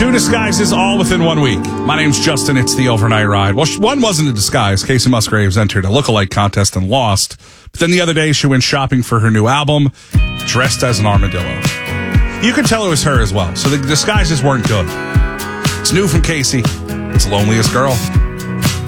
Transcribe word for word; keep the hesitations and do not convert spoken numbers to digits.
Two disguises all within one week. My name's Justin. It's the Overnight Ride. Well, one wasn't a disguise. Casey Musgraves entered a lookalike contest and lost. But then the other day, she went shopping for her new album, dressed as an armadillo. You could tell it was her as well, so the disguises weren't good. It's new from Casey. It's Loneliest Girl.